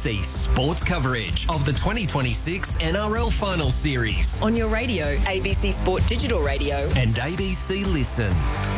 ABC Sports coverage of the 2026 NRL Final Series On your radio, ABC Sport Digital Radio. and ABC Listen.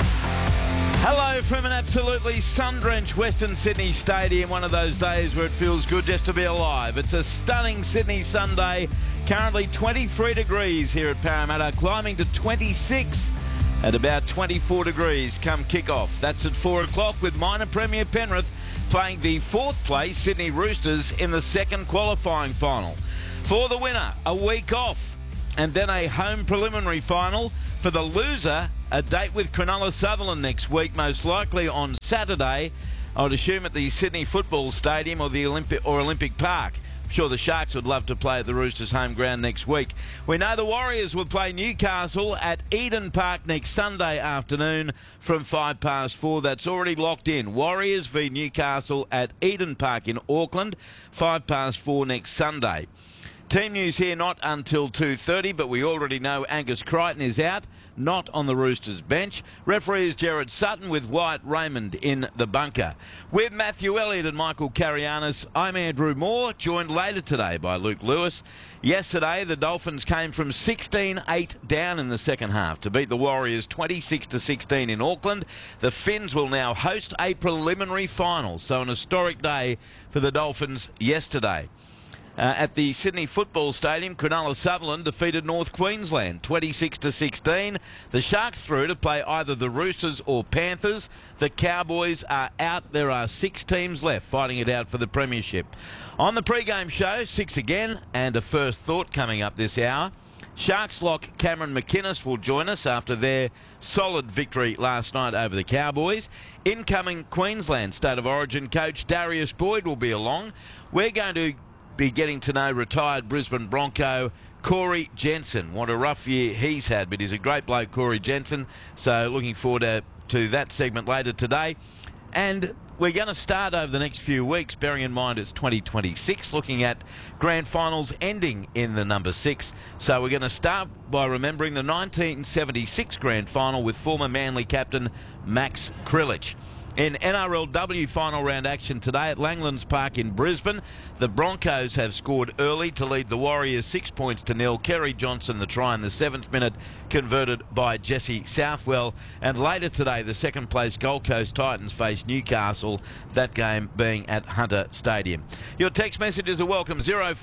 Hello from an absolutely sun-drenched Western Sydney Stadium, one of those days where it feels good just to be alive. It's a stunning Sydney Sunday, currently 23 degrees here at Parramatta, climbing to 26 at about 24 degrees come kick-off. That's at 4 o'clock with minor Premier Penrith playing the fourth place Sydney Roosters in the second qualifying final. For the winner, a week off and then a home preliminary final. For the loser, a date with Cronulla Sutherland next week, most likely on Saturday. I would assume at the Sydney Football Stadium or the Olympic Park. I'm sure the Sharks would love to play at the Roosters' home ground next week. We know the Warriors will play Newcastle at Eden Park next Sunday afternoon from 4:05. That's already locked in. Warriors v Newcastle at Eden Park in Auckland, 4:05 next Sunday. Team news here not until 2:30, but we already know Angus Crichton is out, not on the Roosters bench. Referee is Gerard Sutton with Wyatt Raymond in the bunker. With Matthew Elliott and Michael Carianis, I'm Andrew Moore, joined later today by Luke Lewis. Yesterday, the Dolphins came from 16-8 down in the second half to beat the Warriors 26-16 in Auckland. The Finns will now host a preliminary final, so an historic day for the Dolphins yesterday. At the Sydney Football Stadium, Cronulla Sutherland defeated North Queensland 26-16. The Sharks through to play either the Roosters or Panthers. The Cowboys are out. There are 6 teams left fighting it out for the premiership. On the pre-game show, 6 again, and a first thought coming up this hour. Sharks lock Cameron McInnes will join us after their solid victory last night over the Cowboys. Incoming Queensland State of Origin coach Darius Boyd will be along. We're going to be getting to know retired Brisbane Bronco Corey Jensen. What a rough year he's had, but he's a great bloke, Corey Jensen. So looking forward to that segment later today. And we're going to start over the next few weeks, bearing in mind it's 2026, looking at grand finals ending in the number 6. So we're going to start by remembering the 1976 grand final with former Manly captain Max Krilich. In NRLW final round action today at Langlands Park in Brisbane, the Broncos have scored early to lead the Warriors 6-0. Kerry Johnson, the try in the 7th minute, converted by Jesse Southwell. And later today, the second place Gold Coast Titans face Newcastle, that game being at Hunter Stadium. Your text messages are welcome,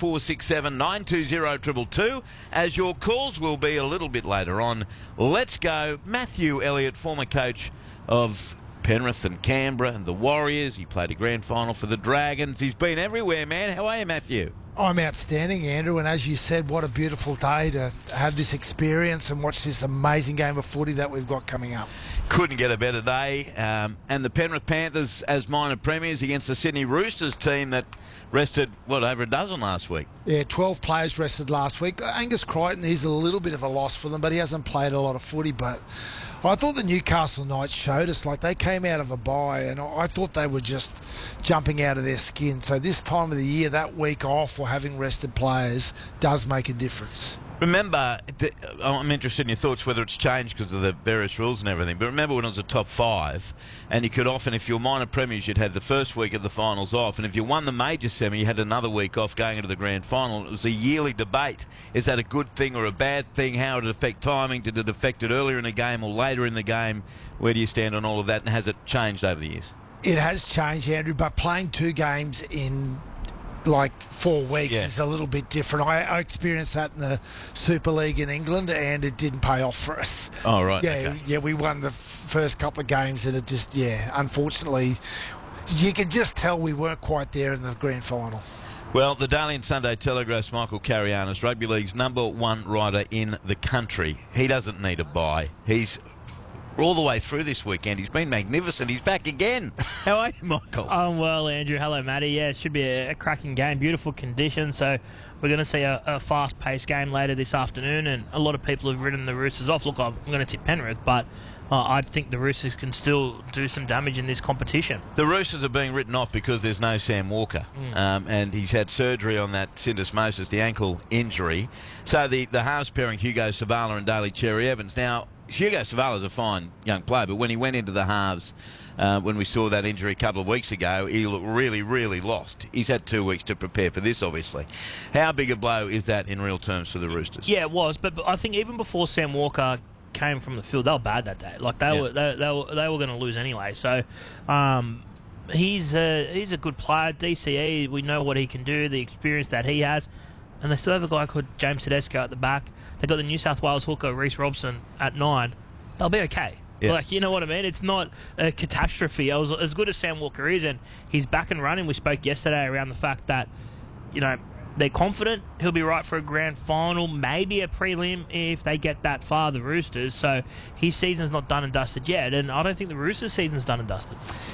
0467 920 222, as your calls will be a little bit later on. Let's go. Matthew Elliott, former coach of Penrith and Canberra and the Warriors. He played a grand final for the Dragons. He's been everywhere, man. How are you, Matthew? I'm outstanding, Andrew, and as you said, what a beautiful day to have this experience and watch this amazing game of footy that we've got coming up. Couldn't get a better day. And the Penrith Panthers as minor premiers against the Sydney Roosters team that rested, over a dozen last week. Yeah, 12 players rested last week. Angus Crichton, he's a little bit of a loss for them, but he hasn't played a lot of footy. But I thought the Newcastle Knights showed us, like they came out of a bye, and I thought they were just jumping out of their skin. So this time of the year, that week off or having rested players does make a difference. Remember, I'm interested in your thoughts whether it's changed because of the various rules and everything, but remember when it was a top 5 and you could often, if you're minor premiers, you'd have the first week of the finals off, and if you won the major semi, you had another week off going into the grand final. It was a yearly debate. Is that a good thing or a bad thing? How did it affect timing? Did it affect it earlier in the game or later in the game? Where do you stand on all of that, and has it changed over the years? It has changed, Andrew, but playing 2 games in like 4 weeks is a little bit different. I experienced that in the Super League in England, and it didn't pay off for us. Oh, right. Yeah, we won the first couple of games, and it just, unfortunately, you could just tell we weren't quite there in the grand final. Well, the Daily and Sunday Telegraph's Michael Carianis, Rugby League's #1 writer in the country. He doesn't need a bye. He's all the way through this weekend. He's been magnificent. He's back again. How are you, Michael? I'm well, Andrew. Hello, Matty. Yeah, it should be a cracking game. Beautiful conditions. So we're going to see a fast-paced game later this afternoon, and a lot of people have written the Roosters off. Look, I'm going to tip Penrith, but I think the Roosters can still do some damage in this competition. The Roosters are being written off because there's no Sam Walker, and he's had surgery on that syndesmosis, the ankle injury. So the halves pairing Hugo Savala and Daly Cherry Evans. Now, Hugo Savala's a fine young player, but when he went into the halves when we saw that injury a couple of weeks ago, he looked really, really lost. He's had 2 weeks to prepare for this, obviously. How big a blow is that in real terms for the Roosters? Yeah, it was. But I think even before Sam Walker came from the field, they were bad that day. Like they were going to lose anyway. So he's a good player. DCE, we know what he can do, the experience that he has, and they still have a guy called James Tedesco at the back. They've got the New South Wales hooker Reece Robson at 9. They'll be okay. Yeah. Like, you know what I mean? It's not a catastrophe. As good as Sam Walker is, and he's back and running. We spoke yesterday around the fact that, you know, they're confident he'll be right for a grand final, maybe a prelim if they get that far, the Roosters. So his season's not done and dusted yet, and I don't think the Roosters' season's done and dusted.